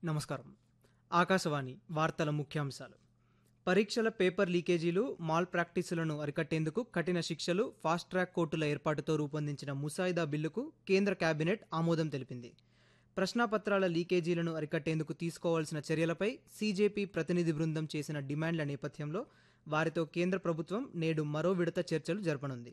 నమస్కారం. ఆకాశవాణి వార్తల ముఖ్యాంశాలు. పరీక్షల పేపర్ లీకేజీలు, మాల్ ప్రాక్టీసులను అరికట్టేందుకు కఠిన శిక్షలు, ఫాస్ట్ ట్రాక్ కోర్టుల ఏర్పాటుతో రూపొందించిన ముసాయిదా బిల్లుకు కేంద్ర కేబినెట్ ఆమోదం తెలిపింది. ప్రశ్నాపత్రాల లీకేజీలను అరికట్టేందుకు తీసుకోవాల్సిన చర్యలపై సీజేపీ ప్రతినిధి బృందం చేసిన డిమాండ్ల నేపథ్యంలో వారితో కేంద్ర ప్రభుత్వం నేడు మరో విడత చర్చలు జరపనుంది.